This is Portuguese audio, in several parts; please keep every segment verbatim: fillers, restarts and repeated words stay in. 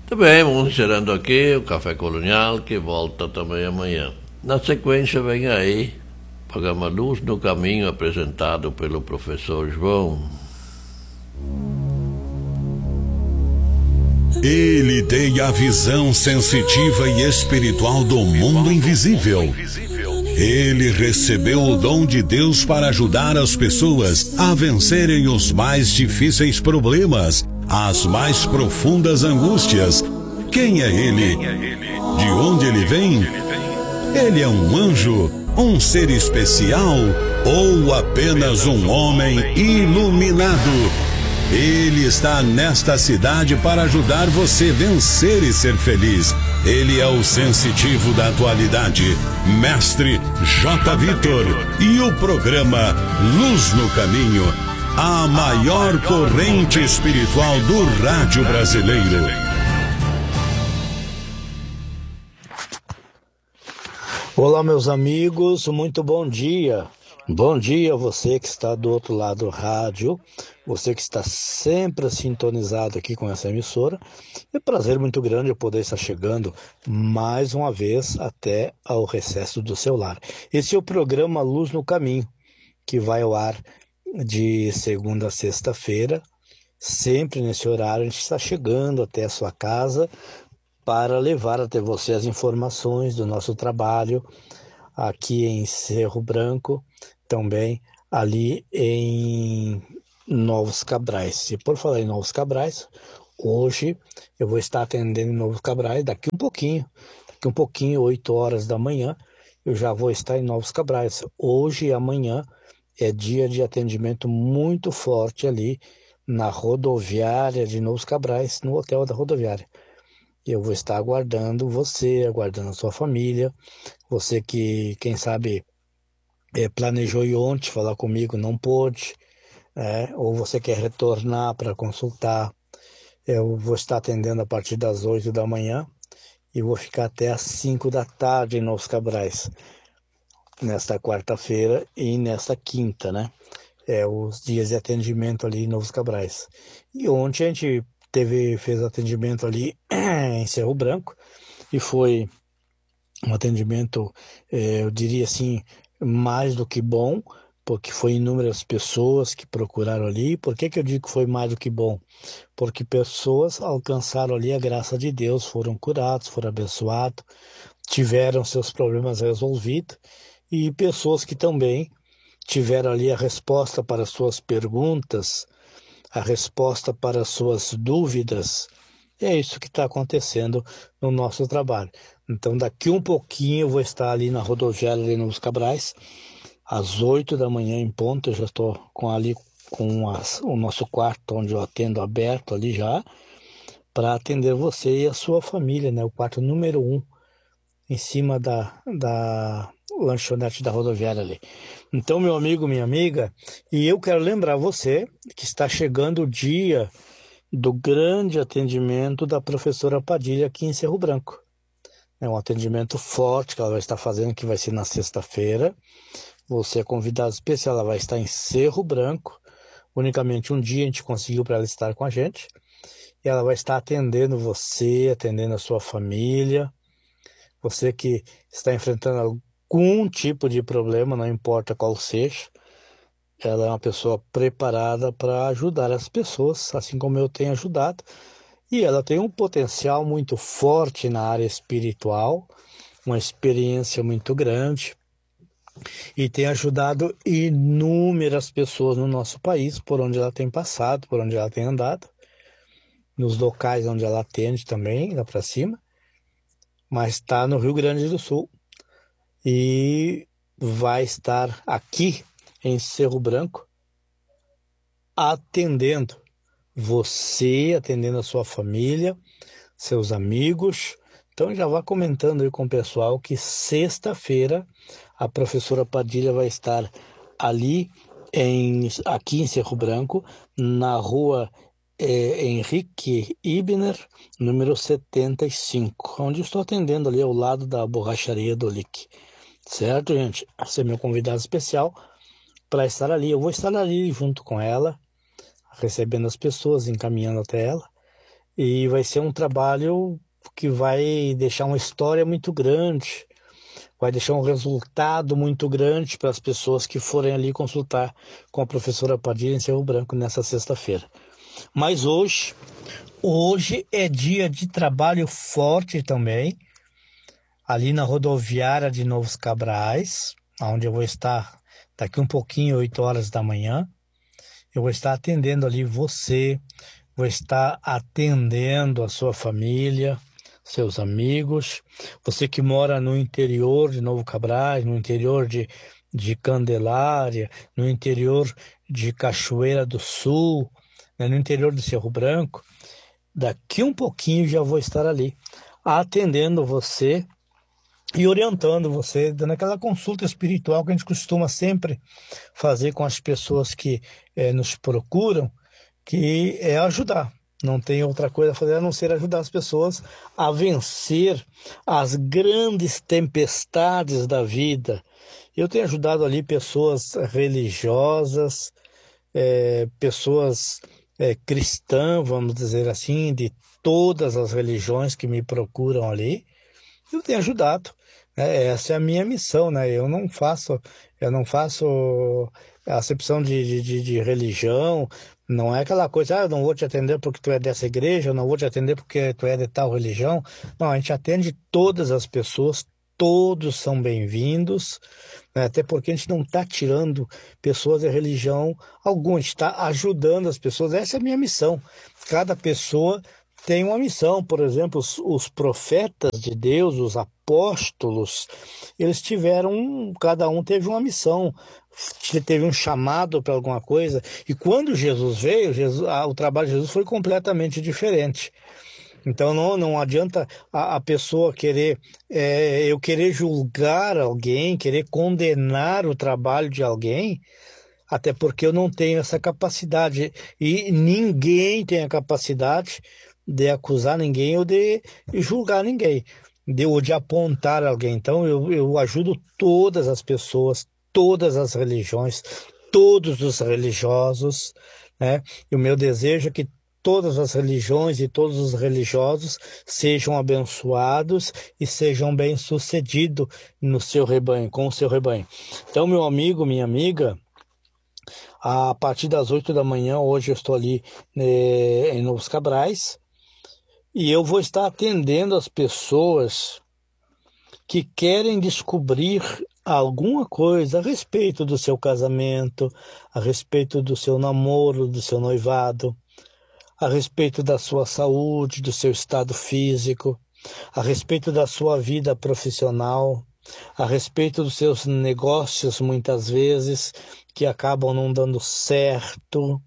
Muito bem, vamos encerrando aqui o Café Colonial, que volta também amanhã. Na sequência vem aí o programa Luz no Caminho, apresentado pelo professor João. Ele tem a visão sensitiva e espiritual do mundo invisível. Ele recebeu o dom de Deus para ajudar as pessoas a vencerem os mais difíceis problemas, as mais profundas angústias. Quem é ele? De onde ele vem? Ele é um anjo, um ser especial ou apenas um homem iluminado? Ele está nesta cidade para ajudar você a vencer e ser feliz. Ele é o sensitivo da atualidade, Mestre J. Vitor, e o programa Luz no Caminho, a maior corrente espiritual do rádio brasileiro. Olá, meus amigos, muito bom dia. Bom dia você que está do outro lado do rádio, você que está sempre sintonizado aqui com essa emissora. É um prazer muito grande eu poder estar chegando mais uma vez até ao recesso do seu lar. Esse é o programa Luz no Caminho, que vai ao ar de segunda a sexta-feira. Sempre nesse horário a gente está chegando até a sua casa para levar até você as informações do nosso trabalho aqui em Cerro Branco, também ali em Novos Cabrais. E por falar em Novos Cabrais, hoje eu vou estar atendendo em Novos Cabrais daqui um pouquinho, daqui um pouquinho, oito horas da manhã, eu já vou estar em Novos Cabrais. Hoje e amanhã é dia de atendimento muito forte ali na rodoviária de Novos Cabrais, no hotel da rodoviária. Eu vou estar aguardando você, aguardando a sua família, você que, quem sabe, é, planejou ir ontem falar comigo, não pôde, é, ou você quer retornar para consultar. Eu vou estar atendendo a partir das oito da manhã e vou ficar até às cinco da tarde em Novos Cabrais, nesta quarta-feira e nesta quinta, né? É, os dias de atendimento ali em Novos Cabrais. E ontem a gente teve, fez atendimento ali em Cerro Branco e foi um atendimento, eh, eu diria assim, mais do que bom, porque foi inúmeras pessoas que procuraram ali. Por que que eu digo que foi mais do que bom? Porque pessoas alcançaram ali a graça de Deus, foram curados, foram abençoados, tiveram seus problemas resolvidos, e pessoas que também tiveram ali a resposta para suas perguntas, a resposta para suas dúvidas. É isso que está acontecendo no nosso trabalho. Então, daqui um pouquinho eu vou estar ali na rodoviária de Novos Cabrais, às oito da manhã em ponto. Eu já estou com ali com as, o nosso quarto onde eu atendo aberto ali já, para atender você e a sua família, né? O quarto número um, em cima da, da lanchonete da rodoviária ali. Então, meu amigo, minha amiga, e eu quero lembrar você que está chegando o dia do grande atendimento da professora Padilha aqui em Cerro Branco. É um atendimento forte que ela vai estar fazendo, que vai ser na sexta-feira. Você é convidado especial, ela vai estar em Cerro Branco. Unicamente um dia a gente conseguiu para ela estar com a gente. E ela vai estar atendendo você, atendendo a sua família. Você que está enfrentando algum tipo de problema, não importa qual seja, ela é uma pessoa preparada para ajudar as pessoas, assim como eu tenho ajudado. E ela tem um potencial muito forte na área espiritual, uma experiência muito grande, e tem ajudado inúmeras pessoas no nosso país, por onde ela tem passado, por onde ela tem andado, nos locais onde ela atende também, lá para cima, mas está no Rio Grande do Sul e vai estar aqui em Cerro Branco atendendo você, atendendo a sua família, seus amigos. Então já vá comentando aí com o pessoal que sexta-feira a professora Padilha vai estar ali em, aqui em Cerro Branco, na rua é, Henrique Ibner, número setenta e cinco, onde estou atendendo ali ao lado da borracharia do Lick. Certo, gente? Você é meu convidado especial para estar ali. Eu vou estar ali junto com ela, recebendo as pessoas, encaminhando até ela. e vai ser um trabalho que vai deixar uma história muito grande, vai deixar um resultado muito grande para as pessoas que forem ali consultar com a professora Padilha em Cerro Branco nessa sexta-feira. Mas hoje, hoje é dia de trabalho forte também, ali na rodoviária de Novos Cabrais, onde eu vou estar daqui um pouquinho, oito horas da manhã. Eu vou estar atendendo ali você, vou estar atendendo a sua família, seus amigos, você que mora no interior de Novo Cabrais, no interior de, de Candelária, no interior de Cachoeira do Sul, né, no interior de Cerro Branco, daqui um pouquinho já vou estar ali, atendendo você e orientando você, dando aquela consulta espiritual que a gente costuma sempre fazer com as pessoas que eh, nos procuram, que é ajudar. Não tem outra coisa a fazer a não ser ajudar as pessoas a vencer as grandes tempestades da vida. Eu tenho ajudado ali pessoas religiosas, é, pessoas é, cristãs, vamos dizer assim, de todas as religiões que me procuram ali. Eu tenho ajudado. Né? Essa é a minha missão, né? Eu não faço, eu não faço acepção de, de, de religião. Não é aquela coisa, ah, eu não vou te atender porque tu é dessa igreja, eu não vou te atender porque tu é de tal religião. Não, a gente atende todas as pessoas, todos são bem-vindos, né? Até porque a gente não está tirando pessoas de religião alguma, a gente está ajudando as pessoas. Essa é a minha missão. Cada pessoa tem uma missão. Por exemplo, os, os profetas de Deus, os apóstolos, eles tiveram, cada um teve uma missão, teve um chamado para alguma coisa. E quando Jesus veio, Jesus, ah, o trabalho de Jesus foi completamente diferente. Então não, não adianta a, a pessoa querer, é, eu querer julgar alguém, querer condenar o trabalho de alguém, até porque eu não tenho essa capacidade. E ninguém tem a capacidade de acusar ninguém ou de julgar ninguém, de, ou de apontar alguém. Então eu, eu ajudo todas as pessoas, todas as religiões, todos os religiosos, né? E o meu desejo é que todas as religiões e todos os religiosos sejam abençoados e sejam bem-sucedidos no seu rebanho, com o seu rebanho. Então, meu amigo, minha amiga, a partir das oito da manhã, hoje eu estou ali né, em Novos Cabrais, e eu vou estar atendendo as pessoas que querem descobrir alguma coisa a respeito do seu casamento, a respeito do seu namoro, do seu noivado, a respeito da sua saúde, do seu estado físico, a respeito da sua vida profissional, a respeito dos seus negócios, muitas vezes, que acabam não dando certo.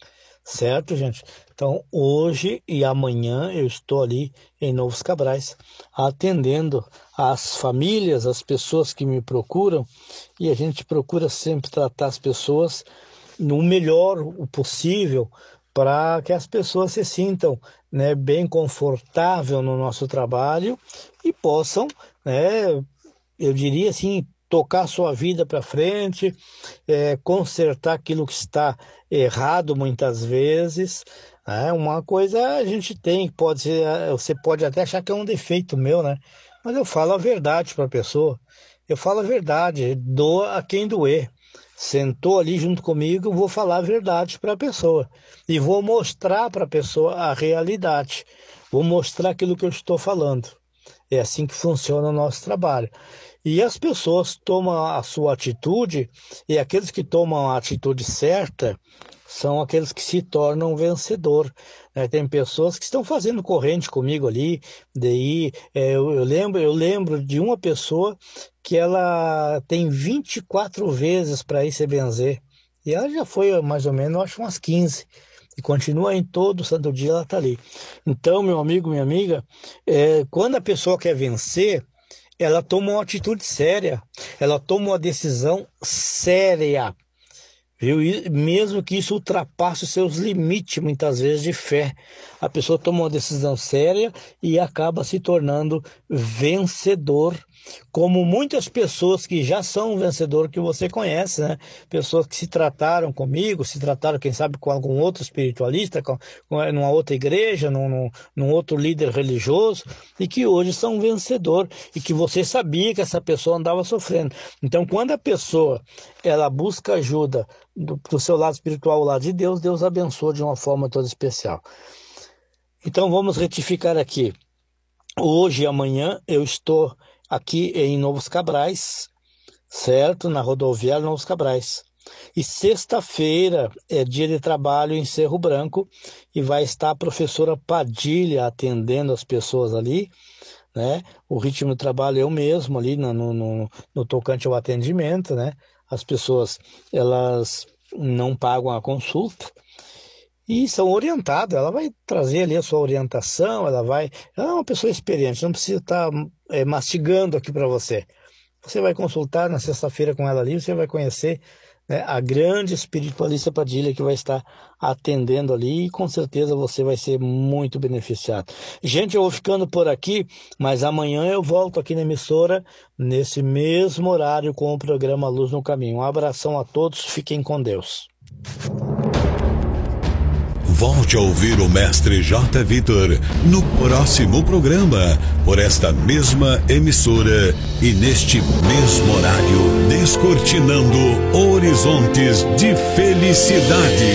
Certo, gente? Então, hoje e amanhã eu estou ali em Novos Cabrais, atendendo as famílias, as pessoas que me procuram, e a gente procura sempre tratar as pessoas no melhor possível, para que as pessoas se sintam né, bem confortável no nosso trabalho e possam, né, eu diria assim, tocar sua vida para frente, é, consertar aquilo que está errado muitas vezes. É uma coisa a gente tem, pode ser, você pode até achar que é um defeito meu, né? Mas eu falo a verdade para a pessoa. Eu falo a verdade, doa a quem doer. Sentou ali junto comigo, vou falar a verdade para a pessoa. E vou mostrar para a pessoa a realidade. Vou mostrar aquilo que eu estou falando. É assim que funciona o nosso trabalho. E as pessoas tomam a sua atitude, e aqueles que tomam a atitude certa são aqueles que se tornam vencedor. É, tem pessoas que estão fazendo corrente comigo ali, daí é, eu, eu, lembro, eu lembro de uma pessoa que ela tem vinte e quatro vezes para ir se benzer, e ela já foi mais ou menos, eu acho, umas quinze, e continua em todo santo dia ela está ali. Então, meu amigo, minha amiga, é, quando a pessoa quer vencer, ela toma uma atitude séria, ela toma uma decisão séria, viu? E mesmo que isso ultrapasse os seus limites, muitas vezes, de fé. A pessoa toma uma decisão séria e acaba se tornando vencedor como muitas pessoas que já são um vencedor que você conhece, né? Pessoas que se trataram comigo, se trataram, quem sabe, com algum outro espiritualista, com, com numa outra igreja, num, num, num outro líder religioso, e que hoje são um vencedor, e que você sabia que essa pessoa andava sofrendo. Então, quando a pessoa ela busca ajuda do, do seu lado espiritual, ao lado de Deus, Deus abençoa de uma forma toda especial. Então, vamos retificar aqui. Hoje e amanhã eu estou aqui em Novos Cabrais, certo? Na rodoviária Novos Cabrais. E sexta-feira é dia de trabalho em Cerro Branco e vai estar a professora Padilha atendendo as pessoas ali, né? O ritmo de trabalho é o mesmo ali no, no, no tocante ao atendimento, né? As pessoas, elas não pagam a consulta e são orientadas. Ela vai trazer ali a sua orientação, ela vai... Ela é uma pessoa experiente, não precisa estar é, mastigando aqui para você. Você vai consultar na sexta-feira com ela ali, você vai conhecer, né, a grande espiritualista Padilha que vai estar atendendo ali e com certeza você vai ser muito beneficiado. Gente, eu vou ficando por aqui, mas amanhã eu volto aqui na emissora, nesse mesmo horário com o programa Luz no Caminho. Um abração a todos, fiquem com Deus. Volte a ouvir o Mestre J. Vitor no próximo programa, por esta mesma emissora e neste mesmo horário, descortinando horizontes de felicidade.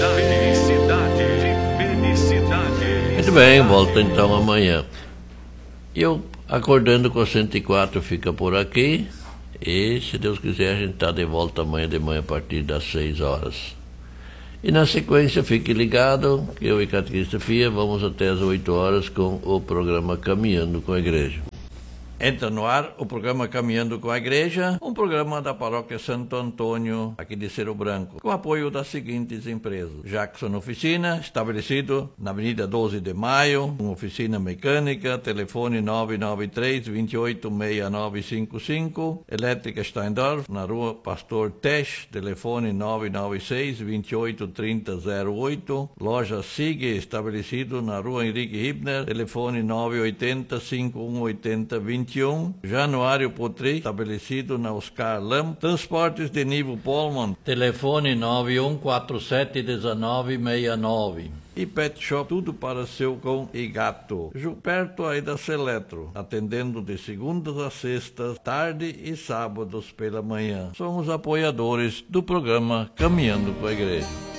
Muito bem, volta então amanhã. Eu, Acordando com cento e quatro, fica por aqui. E, se Deus quiser, a gente está de volta amanhã de manhã a partir das seis horas. E na sequência, fique ligado, que eu e Catequista Fia vamos até as oito horas com o programa Caminhando com a Igreja. Entra no ar o programa Caminhando com a Igreja, um programa da Paróquia Santo Antônio, aqui de Cerro Branco, com apoio das seguintes empresas: Jackson Oficina, estabelecido na Avenida doze de Maio, uma oficina mecânica, telefone nove nove três, dois oito seis nove cinco cinco, Elétrica Steindorf, na Rua Pastor Tesch, telefone nove nove seis, dois oito três zero zero oito, Loja Sig, estabelecido na Rua Henrique Hibner, telefone nove oito zero, cinco um oito zero, vinte e um, Januário Potri, estabelecido na Oscar Lam, Transportes de Nivo Polman, telefone nove um quatro sete um nove seis nove. E Pet Shop, tudo para seu cão e gato, perto aí da Seletro, atendendo de segundas a sextas, tarde e sábados pela manhã. Somos apoiadores do programa Caminhando com a Igreja.